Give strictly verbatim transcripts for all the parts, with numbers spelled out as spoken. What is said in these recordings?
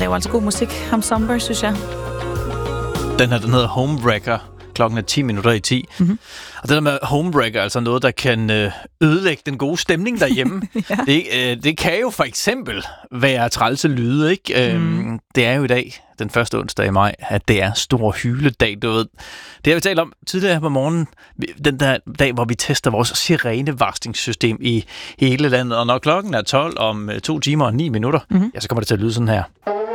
laver altså god musik. Ham Somber, synes jeg. Den her, den hedder Homewrecker. Klokken er ti minutter i ti. Mm-hmm. Og det der med homewrecker, altså noget, der kan øh, ødelægge den gode stemning derhjemme. ja. det, øh, det kan jo for eksempel være trælse lyde, ikke? Mm. Øhm, det er jo i dag, den første onsdag i maj, at det er stor hyledag, du ved. Det har vi talt om tidligere på morgenen, den der dag, hvor vi tester vores sirenevarslingssystem i hele landet. Og når klokken er tolv om øh, to timer og ni minutter, mm-hmm. ja, så kommer det til at lyde sådan her.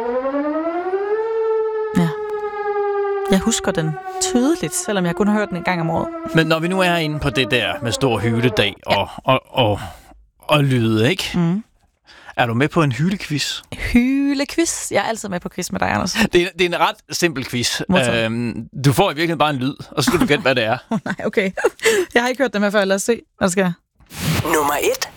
Ja. Jeg husker den tydeligt, selvom jeg kun har hørt den en gang om året. Men når vi nu er inde på det der med stor hyledag og, ja. og, og, og lyde, ikke? Mm. Er du med på en hylequiz? Hylequiz? Jeg er altid med på quiz med dig, Anders. Det er, det er en ret simpel quiz. Øhm, du får i virkeligheden bare en lyd, og så skal du gætte, hvad det er. Oh, nej, okay. Jeg har ikke hørt dem her før. Lad os se. Hvad skal jeg? Nummer et.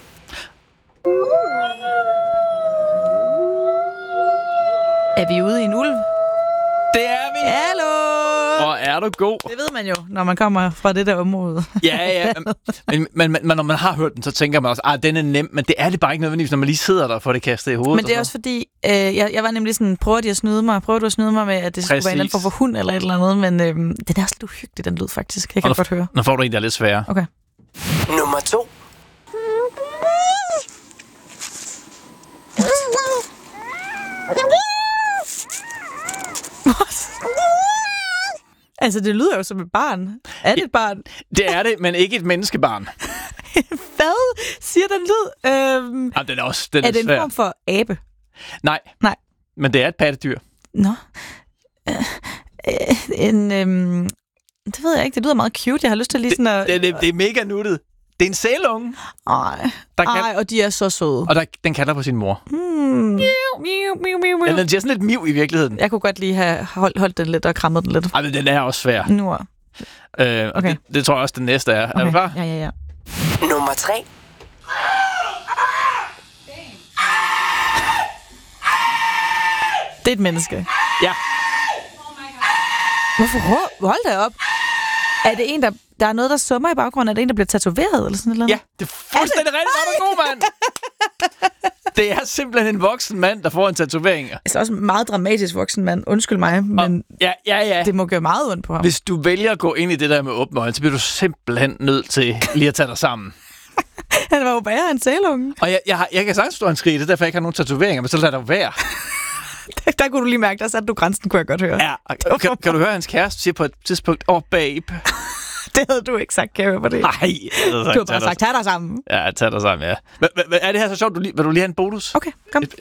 Er vi ude i en ulv? Det er vi! Hallo! Og er du god? Det ved man jo, når man kommer fra det der område. ja, ja. Men, men, men når man har hørt den, så tænker man også, at den er nem. Men det er det bare ikke nødvendigvis, når man lige sidder der og får det kastet i hovedet. Men det er også fordi, øh, jeg, jeg var nemlig sådan, prøver de at snyde mig? Prøver du at snyde mig med, at det skulle Præcis. være en anden form for hund eller et eller andet? Men øh, det er også lidt uhyggeligt, den lyd faktisk. Jeg kan godt høre. Nu får du en, der er lidt sværere. Okay. Nummer to. Altså, det lyder jo som et barn. Er det et barn? Det er det, men ikke et menneskebarn. Hvad siger den lyd? Øhm, Jamen, den er også den er er det en svær. form for abe? Nej. Nej. Men det er et pattedyr. Nå. Øh, øh, en, øhm, det ved jeg ikke. Det lyder meget cute. Jeg har lyst til lige sådan at... Det, det, det er mega nuttet. Det er en sælunge. Ej, der kan, Ej og de er så søde. Og der, den kalder på sin mor. Mm. Miu, miu, miu, miu. Ja, den siger sådan lidt miv i virkeligheden. Jeg kunne godt lige have holdt, holdt den lidt og krammet den lidt. Ej, men den er også svær. Nu. Øh, okay. det, det tror jeg også, den næste er. Okay. Er du klar? Ja, ja, ja. Nummer tre. Det er et menneske. Ja. Hvorfor? Hold da op. Er det en, der... Der er noget, der summer i baggrunden. Er det en, der bliver tatoveret eller sådan noget? Ja, det er fuldstændig rigtigt. Er du god, mand? Det er simpelthen en voksen mand, der får en tatovering. Altså også en meget dramatisk voksen mand. Undskyld mig, men ja, ja, ja. det må gøre meget ondt på ham. Hvis du vælger at gå ind i det der med åbne øjne, så bliver du simpelthen nødt til lige at tage dig sammen. Han var jo bare en sælunge. Og jeg, jeg, har, jeg kan sagtens stå en skridt, det er derfor, jeg ikke har nogen tatoveringer, men så lader det være. der, der kunne du lige mærke, der satte du grænsen, kunne jeg godt høre. Ja, kan, kan du høre, hans kæreste siger på et tidspunkt, åh, oh, babe. Det havde du ikke sagt, kan jeg høre på det. Nej. Du har bare sagt, tag dig sammen. Ja, tag dig sammen, ja. Men, men, er det her så sjovt? Du lige, vil du lige have en bonus? Okay, kom. Et,